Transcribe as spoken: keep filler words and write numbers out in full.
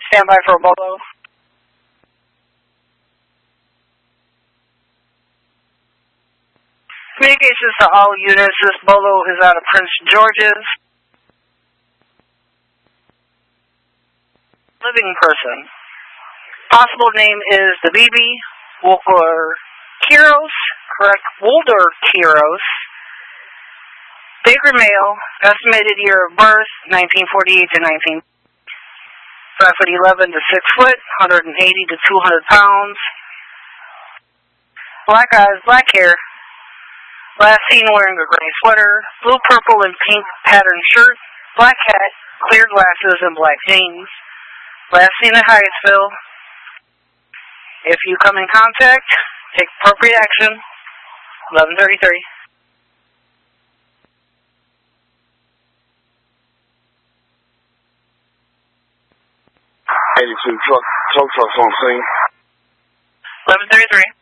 Stand by for a Bolo. Communications to all units. This Bolo is out of Prince George's. Living person. Possible name is the B B. Wolfer Kiros. Correct. Wolder Kiros. Bigger male. Estimated year of birth nineteen forty-eight to nineteen. five foot eleven to six foot. one hundred eighty to two hundred pounds. Black eyes, black hair. Last seen wearing a gray sweater, blue, purple, and pink patterned shirt, black hat, clear glasses, and black jeans. Last seen at Hyattsville. If you come in contact, take appropriate action. eleven thirty-three. eighty-two truck, tow trucks on scene. eleven thirty-three.